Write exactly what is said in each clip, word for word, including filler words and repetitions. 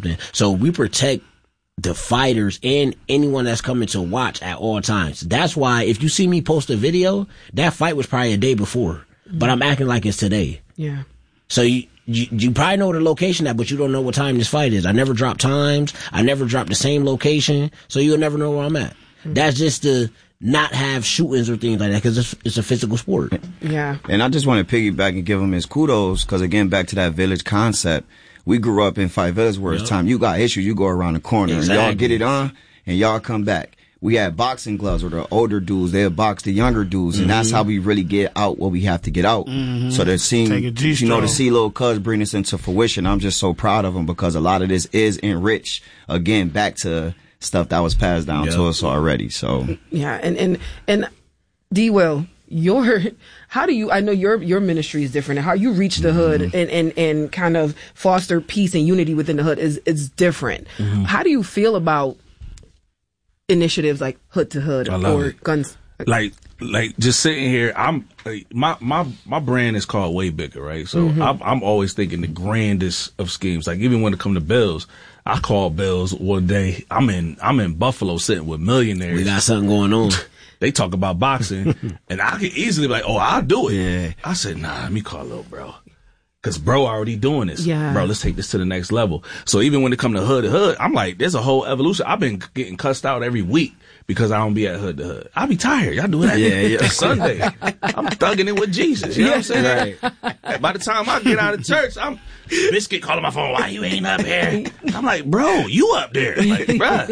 something. So we protect the fighters and anyone that's coming to watch at all times. That's why if you see me post a video, that fight was probably a day before, but I'm acting like it's today. Yeah. So you, you, you probably know the location at, but you don't know what time this fight is. I never drop times. I never drop the same location. So you'll never know where I'm at. Mm-hmm. That's just to not have shootings or things like that, because it's, it's a physical sport. Yeah. And I just want to piggyback and give him his kudos, because again, back to that village concept. We grew up in Five Villas where it's yep. time you got issues, you go around the corner exactly. and y'all get it on and y'all come back. We had boxing gloves where the older dudes, they'll box the younger dudes, mm-hmm. and that's how we really get out what we have to get out. Mm-hmm. So they're seeing, you know, to see little cuz bring this into fruition, I'm just so proud of them, because a lot of this is enriched, again, back to stuff that was passed down yep. to us already. So yeah, and, and, and D. Will, your how do you I know your your ministry is different, and how you reach the hood mm-hmm. and, and and kind of foster peace and unity within the hood is is different. Mm-hmm. How do you feel about initiatives like Hood to Hood or it. guns? Like like just sitting here, I'm like, my my my brand is called Way Bigger, right? So mm-hmm. I'm, I'm always thinking the grandest of schemes. Like even when it come to bills, I called Bills one day. I'm in I'm in Buffalo sitting with millionaires. We got something going on. They talk about boxing, and I could easily be like, oh, I'll do it. Yeah. I said, nah, let me call little bro. Because bro already doing this. Yeah. Bro, let's take this to the next level. So even when it come to Hood to Hood, I'm like, there's a whole evolution. I've been getting cussed out every week because I don't be at Hood to Hood. I be tired. Y'all do that yeah, yeah. Sunday. I'm thugging it with Jesus. You know what I'm saying? Right. By the time I get out of church, I'm Biscuit calling my phone. Why you ain't up here? I'm like, bro, you up there? Like, bro.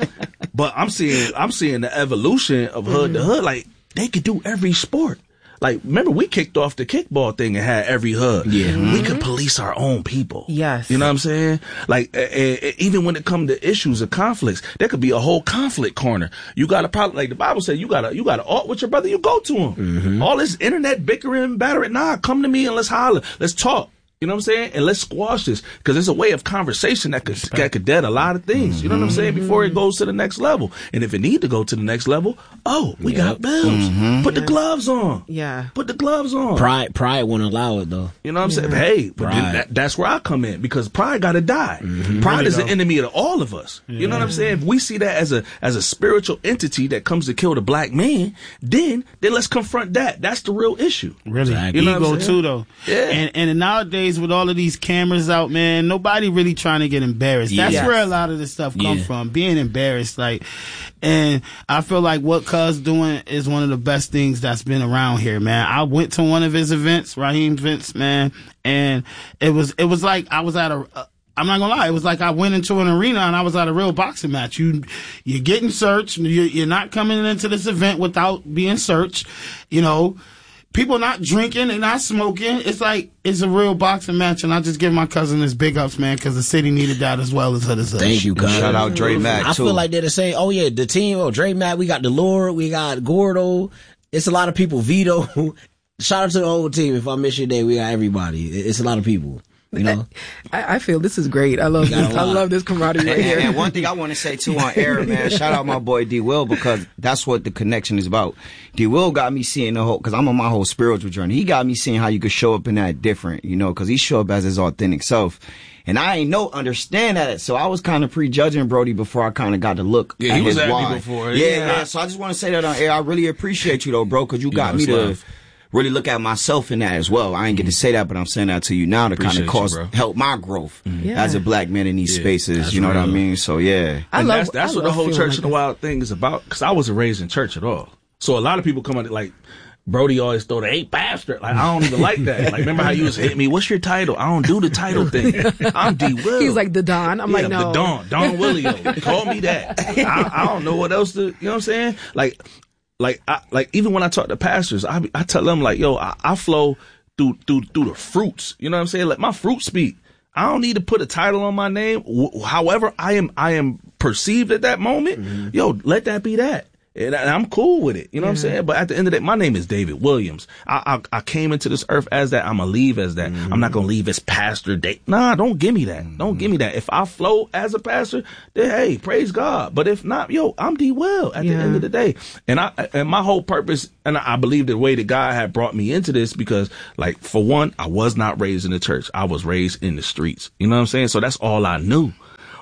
But I'm seeing, I'm seeing the evolution of Hood mm-hmm. to Hood. Like they could do every sport. Like, remember, we kicked off the kickball thing and had every hood. Yeah. Mm-hmm. We could police our own people. Yes. You know what I'm saying? Like, uh, uh, even when it comes to issues of conflicts, there could be a whole conflict corner. You got a problem, like the Bible said, you got to, you got to art with your brother, you go to him. Mm-hmm. All this internet bickering, battering, nah, come to me and let's holler. Let's talk. You know what I'm saying? And let's squash this, because it's a way of conversation that could, that could dead a lot of things. Mm-hmm. You know what I'm saying? Before it goes to the next level. And if it need to go to the next level, oh, we yep. got bills. Mm-hmm. Put the gloves on. Yeah. Put the gloves on. Pride, pride won't allow it though. You know what I'm yeah. saying? Hey, but that, that's where I come in, because pride got to die. Mm-hmm. Pride is the enemy of all of us. Yeah. You know what I'm saying? If we see that as a as a spiritual entity that comes to kill the black man, then then let's confront that. That's the real issue. Really, exactly. You know ego too, though. Yeah. And and nowadays with all of these cameras out, man, nobody really trying to get embarrassed. That's yes. where a lot of this stuff come yeah. from, being embarrassed. Like, and I feel like what Cuz doing is one of the best things that's been around here, man. I went to one of his events, Raheem events, man, and it was it was like I was at a. a I'm not gonna lie. It was like I went into an arena and I was at a real boxing match. You, you're getting searched. You're, you're not coming into this event without being searched. You know. People not drinking and not smoking. It's like, it's a real boxing match, and I just give my cousin his big ups, man, because the city needed that as well as Hood is. Thank you, cuz. Shout out Dre Mack, I too. feel like they're the same. Oh, yeah, the team, oh, Dre Mack, we got Delore, we got Gordo. It's a lot of people. Vito. Shout out to the whole team. If I miss your day, we got everybody. It's a lot of people. You know, I, I feel this is great. I love this. I love this camaraderie right and, here. And one thing I want to say too on air, man, shout out my boy D Will, because that's what the connection is about. D Will got me seeing the whole, because I'm on my whole spiritual journey. He got me seeing how you could show up in that different, you know, because he show up as his authentic self. And I ain't no understand that, so I was kind of prejudging Brody before I kind of got to look yeah, at he was his at why. me before. Yeah, yeah, man. So I just want to say that on air. I really appreciate you though, bro, because you, you got know, me to. Love. Really look at myself in that as well. I ain't get to say that, but I'm saying that to you now to kind of cause you, help my growth mm-hmm. yeah. as a black man in these yeah, spaces. You know real. What I mean? So yeah, I and love, that's that's I what the whole Church like in the Wild thing is about. Because I wasn't raised in church at all. So a lot of people come out like Brody always throw the hey pastor. Like I don't even like that. Like remember how you used to hit me? What's your title? I don't do the title thing. I'm D Will. He's like the Don. I'm yeah, like no, the Don. Don Willio. Call me that. I, I don't know what else to. You know what I'm saying? Like. Like, I, like even when I talk to pastors, I, I tell them like, yo, I, I flow through, through, through the fruits. You know what I'm saying? Like my fruit speak. I don't need to put a title on my name. W- however I am, I am perceived at that moment. Mm-hmm. Yo, let that be that. And I'm cool with it. You know yeah. what I'm saying? But at the end of the day, my name is David Williams. I, I, I came into this earth as that. I'm going to leave as that. Mm-hmm. I'm not going to leave as pastor. Dave. Nah, don't give me that. Mm-hmm. Don't give me that. If I flow as a pastor, then hey, praise God. But if not, yo, I'm D. Will at yeah. the end of the day. And I, and my whole purpose, and I believe the way that God had brought me into this, because like, for one, I was not raised in the church. I was raised in the streets. You know what I'm saying? So that's all I knew.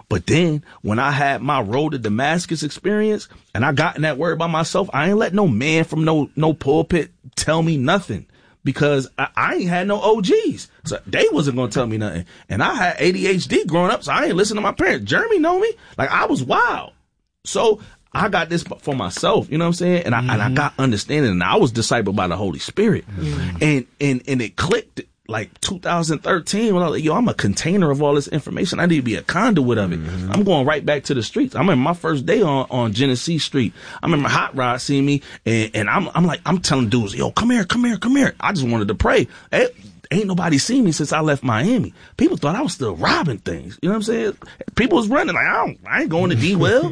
But then when I had my road to Damascus experience and I got in that word by myself, I ain't let no man from no, no pulpit tell me nothing. Because I, I ain't had no O Gs. So they wasn't going to tell me nothing. And I had A D H D growing up, so I ain't listen to my parents. Jeremy know me. Like, I was wild. So I got this for myself, you know what I'm saying? And I, mm-hmm. and I got understanding, and I was discipled by the Holy Spirit. Mm-hmm. And, and, and it clicked like two thousand thirteen when I was like, yo, I'm a container of all this information. I need to be a conduit of it. Mm-hmm. I'm going right back to the streets. I remember my first day on, on Genesee Street. I remember Hot Rod seeing me, and, and I'm, I'm like, I'm telling dudes, yo, come here, come here, come here. I just wanted to pray. Hey, ain't nobody seen me since I left Miami. People thought I was still robbing things. You know what I'm saying? People was running like, I don't, I ain't going to D-Well.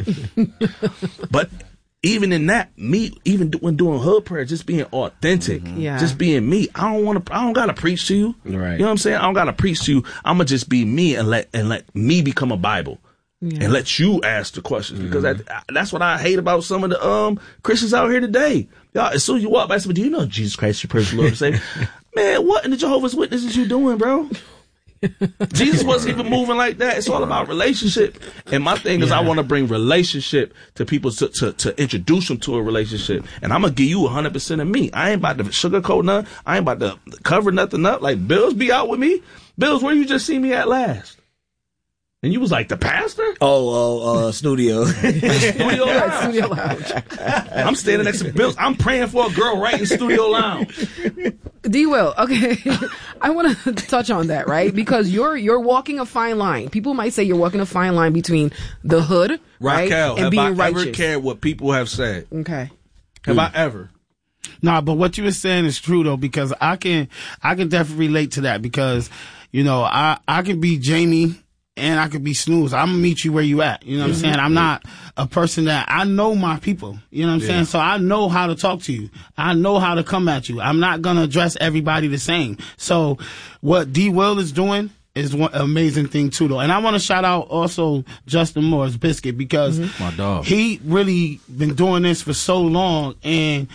But even in that, me, even do, when doing hood prayer, just being authentic, mm-hmm. yeah. just being me. I don't want to, I don't got to preach to you. Right. You know what I'm saying? I don't got to preach to you. I'm going to just be me and let, and let me become a Bible. Yeah. And let you ask the questions, mm-hmm. because that, that's what I hate about some of the um Christians out here today. Y'all, as soon as you walk by somebody, do you know Jesus Christ, your personal Lord and Savior? Man, what in the Jehovah's Witnesses you doing, bro? Jesus wasn't even moving like that. It's all about relationship. And my thing is, yeah. I want to bring relationship to people to, to, to introduce them to a relationship. And I'm going to give you one hundred percent of me. I ain't about to sugarcoat nothing. I ain't about to cover nothing up. Like, Bills be out with me. Bills, where you just see me at last? And you was like, the pastor? Oh, oh, uh, studio. Studio Lounge. Studio Lounge. I'm standing next to Bills. I'm praying for a girl right in Studio Lounge. D-Will, okay. I want to touch on that, right? Because you're you're walking a fine line. People might say you're walking a fine line between the hood, right, Raquel, and have being I righteous. ever cared what people have said? Okay. Have mm. I ever? Nah, but what you were saying is true though, because I can I can definitely relate to that, because you know I I can be Jamie. And I could be Snooze. I'm gonna meet you where you at. You know what I'm saying? I'm not a person that, I know my people. You know what I'm yeah. saying? So I know how to talk to you. I know how to come at you. I'm not gonna address everybody the same. So what D-Will is doing is one amazing thing too though. And I want to shout out also Justin Moore's Biscuit, because mm-hmm. my dog. He really been doing this for so long, and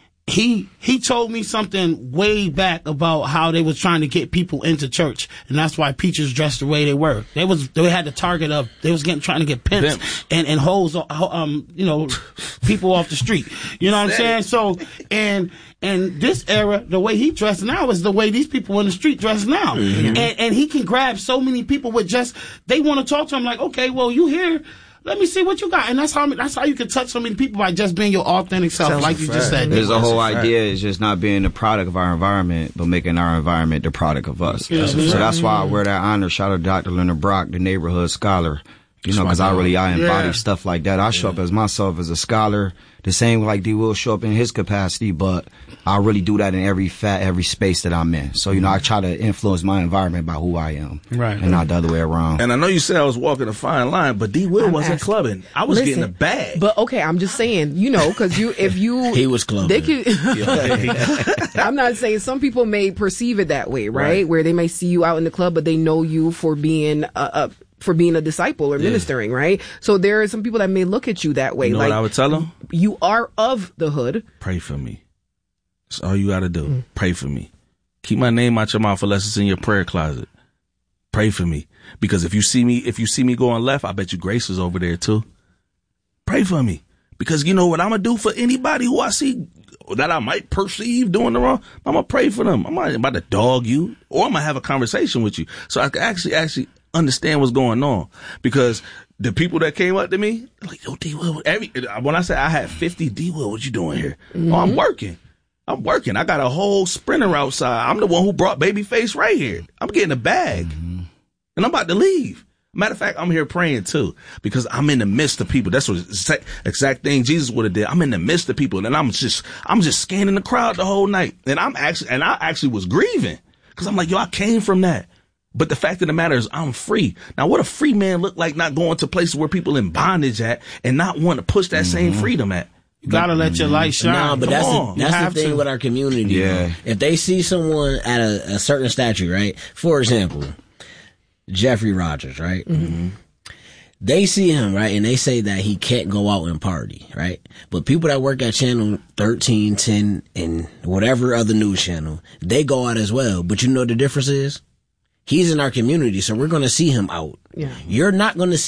He he told me something way back about how they was trying to get people into church, and that's why Peaches dressed the way they were. They was they had the target of they was getting trying to get pimps, pimps. and and hoes, um you know, people off the street. You know what I'm saying? So and and this era, the way he dressed now is the way these people in the street dress now, mm-hmm. and and he can grab so many people with just they want to talk to him like, okay, well you here. Let me see what you got. And that's how that's how you can touch so many people, by just being your authentic self, Sounds like you just said. There's a whole idea is just not being the product of our environment, but making our environment the product of us. Yeah, so that's, that's why I wear that honor. Shout out to Doctor Leonard Brock, the neighborhood scholar. You know, because I really, I embody yeah. stuff like that. I show yeah. up as myself as a scholar, the same like D-Will show up in his capacity, but I really do that in every fat, every space that I'm in. So, you know, I try to influence my environment by who I am. Right. And not the other way around. And I know you said I was walking a fine line, but D-Will I'm wasn't asking. clubbing. I was Listen, getting a bag. But okay, I'm just saying, you know, because you, if you. He was clubbing. They could, I'm not saying, some people may perceive it that way, right? right? Where they may see you out in the club, but they know you for being a, a for being a disciple or yeah. ministering, right? So there are some people that may look at you that way. You know like, what I would tell them? You are of the hood. Pray for me. That's all you got to do. Mm. Pray for me. Keep my name out your mouth unless it's in your prayer closet. Pray for me. Because if you see me, if you see me going left, I bet you Grace is over there too. Pray for me. Because you know what I'm going to do for anybody who I see that I might perceive doing the wrong, I'm going to pray for them. I'm not about to dog you, or I'm going to have a conversation with you. So I can actually, actually, understand what's going on, because the people that came up to me like, yo, D-Will, every when I said I had fifty, D-Will, what you doing here? Mm-hmm. Oh, I'm working. I'm working. I got a whole sprinter outside. I'm the one who brought Babyface right here. I'm getting a bag, mm-hmm. and I'm about to leave. Matter of fact, I'm here praying too, because I'm in the midst of people. That's what exact, exact thing Jesus would have did. I'm in the midst of people, and I'm just I'm just scanning the crowd the whole night, and I'm actually and I actually was grieving, because I'm like, yo, I came from that. But the fact of the matter is, I'm free. Now, what a free man look like, not going to places where people in bondage at and not want to push that mm-hmm. same freedom at? You gotta let your light shine. No, but Come that's on. the, that's the thing to. with our community. Yeah. Bro. If they see someone at a, a certain stature, right? For example, Jeffrey Rogers, right? Mm-hmm. They see him, right, and they say that he can't go out and party, right? But people that work at Channel thirteen, ten, and whatever other news channel, they go out as well. But you know what the difference is? He's in our community, so we're going to see him out. Yeah. You're not going to see